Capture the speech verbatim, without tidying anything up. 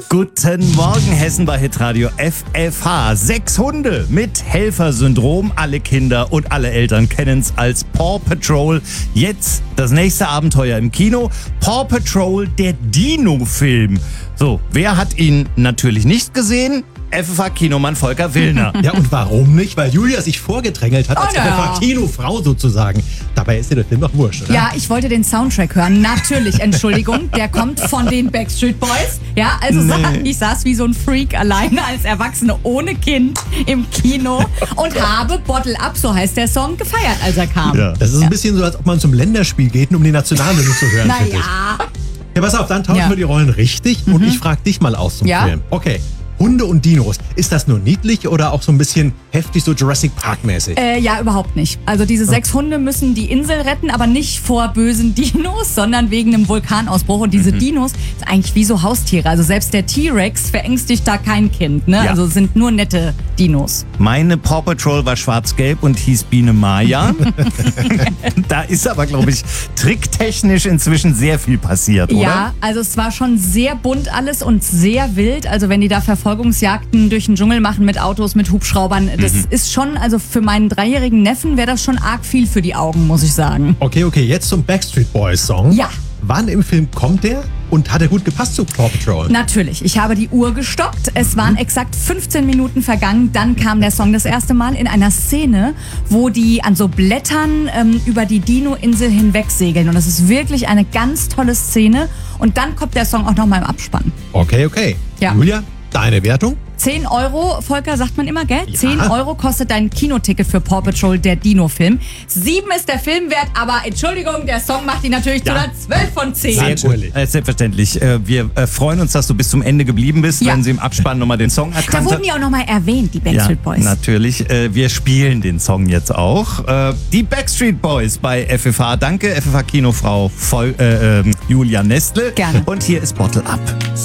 Guten Morgen, Hessen bei Hitradio F F H. Sechs Hunde mit Helfersyndrom. Alle Kinder und alle Eltern kennen es als Paw Patrol. Jetzt das nächste Abenteuer im Kino. Paw Patrol, der Dino-Film. So, wer hat ihn natürlich nicht gesehen? F F H-Kinomann Volker Willner. Ja, und warum nicht? Weil Julia sich vorgedrängelt hat als Oh, ja. F F H-Kinofrau sozusagen. Dabei ist dir der Film doch wurscht, oder? Ja, ich wollte den Soundtrack hören. Natürlich, Entschuldigung. Der kommt von den Backstreet Boys. Ja, also Nee. sa- ich saß wie so ein Freak alleine als Erwachsene ohne Kind im Kino und habe Bottle Up, so heißt der Song, gefeiert, als er kam. Ja. Das ist ein bisschen so, als ob man zum Länderspiel geht, um die Nationalhymne zu hören. finde ich. Naja, Ja, pass auf, dann tauschen Ja. wir die Rollen richtig und ich frage dich mal aus zum Ja. Film. Okay, Hunde und Dinos. Ist das nur niedlich oder auch so ein bisschen heftig, so Jurassic Park-mäßig? äh, ja, überhaupt nicht. Also diese sechs Hunde müssen die Insel retten, aber nicht vor bösen Dinos, sondern wegen einem Vulkanausbruch. Und diese Dinos sind eigentlich wie so Haustiere. Also selbst der T-Rex verängstigt da kein Kind. Ne? Ja. Also sind nur nette Dinos. Meine Paw Patrol war schwarz-gelb und hieß Biene Maya. Da ist aber, glaube ich, tricktechnisch inzwischen sehr viel passiert, oder? Ja, also es war schon sehr bunt alles und sehr wild. Also wenn die da Verfolgungsjagden durch den Dschungel machen mit Autos, mit Hubschraubern, das ist schon, also für meinen dreijährigen Neffen wäre das schon arg viel für die Augen, muss ich sagen. Okay, okay, jetzt zum Backstreet Boys Song. Ja. Wann im Film kommt der und hat er gut gepasst zu Paw Patrol? Natürlich, ich habe die Uhr gestoppt. Es waren exakt fünfzehn Minuten vergangen. Dann kam der Song das erste Mal in einer Szene, wo die an so Blättern ähm, über die Dino-Insel hinweg segeln. Und das ist wirklich eine ganz tolle Szene. Und dann kommt der Song auch nochmal im Abspann. Okay, okay. Ja. Julia, deine Wertung? zehn Euro, Volker, sagt man immer, gell? Ja. zehn Euro kostet dein Kinoticket für Paw Patrol, der Dino-Film. sieben ist der Film wert, aber Entschuldigung, der Song macht ihn natürlich zu einer zwölf von zehn. Sehr Natürlich. gut. Äh, selbstverständlich. Äh, wir äh, freuen uns, dass du bis zum Ende geblieben bist, Ja. wenn sie im Abspann nochmal den Song Da erkannt wurden hat. die auch nochmal erwähnt, die Backstreet Boys. Natürlich. Äh, wir spielen den Song jetzt auch. Äh, die Backstreet Boys bei F F H. Danke, F F H-Kinofrau Vol- äh, äh, Julia Nestle. Gerne. Und hier ist Bottle Up.